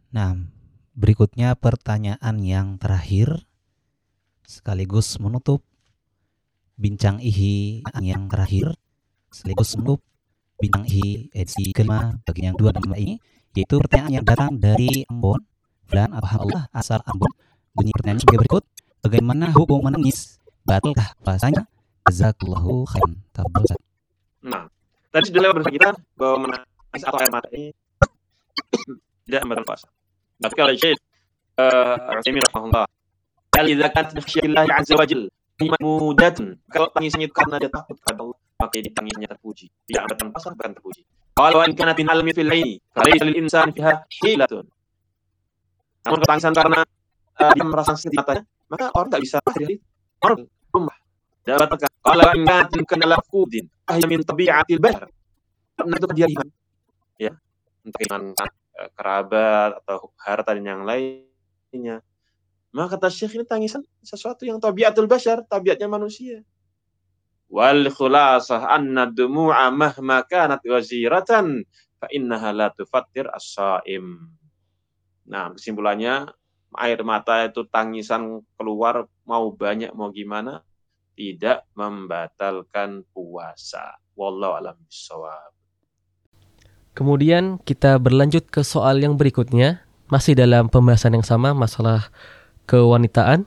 Nah, berikutnya pertanyaan yang terakhir sekaligus menutup bincang ihi yang terakhir sekaligus menutup bincang ihi edisi kelima bagian yang kedua dan kelima ini, yaitu pertanyaan yang datang dari Ambon dan Allah asal Ambon. Bunyi pertanyaannya sebagai berikut: bagaimana hukum menangis? Batalkah puasanya? Jazakallahu khairan. Tafadhal Ustaz. Nah, tadi sudah lewat bersama kita bahwa menangis atau air mata ini tidak membatalkan puasa. Tapi kalau Syekh Utsaimin rahimahullah, "Idza kanat khasyatillah azza wa jalla mahmudatun." Kalau tangisnya itu karena dia takut kepada Allah, maka ini tangisnya terpuji. Tidak membatalkan puasa, bahkan terpuji. Kalau in kanat almi fil aini, falaysa lil insani fiha hilatun. Namun kalau tangisan karena dia merasa sakit matanya, maka orang tidak bisa hari orang rumah. Dapatkah kalau in kanat kana lafudin, ahya min tabi'atil bashar. Karena itu dia iman. Ya, entah iman kerabat atau harta dan yang lainnya. Maka kata Syekh ini tangisan sesuatu yang tabiatul bashar, tabiatnya manusia. Wal khulasah anna dumu'a mahma kanat waziratan fa innaha la tufattir as-shaim. Nah, kesimpulannya air mata itu tangisan keluar mau banyak mau gimana tidak membatalkan puasa. Wallahu a'lam bishawab. Kemudian kita berlanjut ke soal yang berikutnya, masih dalam pembahasan yang sama, masalah kewanitaan.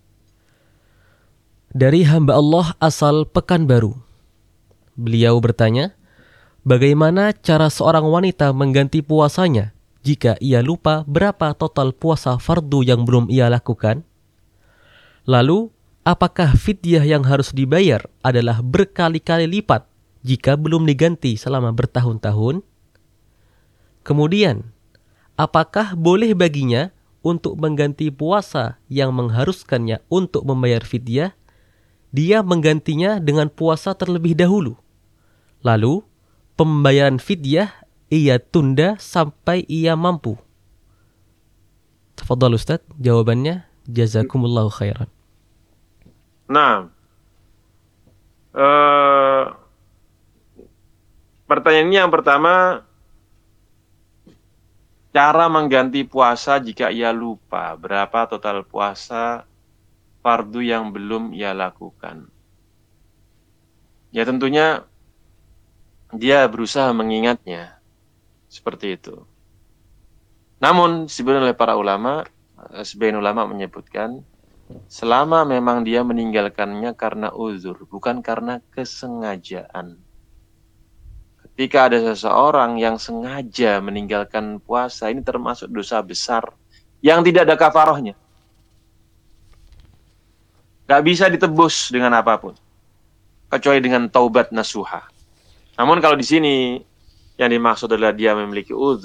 Dari hamba Allah asal Pekanbaru. Beliau bertanya, bagaimana cara seorang wanita mengganti puasanya jika ia lupa berapa total puasa fardu yang belum ia lakukan? Lalu, apakah fidyah yang harus dibayar adalah berkali-kali lipat jika belum diganti selama bertahun-tahun? Kemudian, apakah boleh baginya untuk mengganti puasa yang mengharuskannya untuk membayar fidyah, dia menggantinya dengan puasa terlebih dahulu. Lalu, pembayaran fidyah ia tunda sampai ia mampu. Tafadhal Ustaz, jawabannya jazakumullahu khairan. Nah, pertanyaan ini yang pertama, cara mengganti puasa jika ia lupa berapa total puasa fardu yang belum ia lakukan. Ya tentunya dia berusaha mengingatnya seperti itu. Namun sebenarnya para ulama, sebagian ulama menyebutkan selama memang dia meninggalkannya karena uzur, bukan karena kesengajaan. Ketika ada seseorang yang sengaja meninggalkan puasa, ini termasuk dosa besar yang tidak ada kafarahnya. Gak bisa ditebus dengan apapun, kecuali dengan taubat nasuha. Namun kalau di sini yang dimaksud adalah dia memiliki uzur,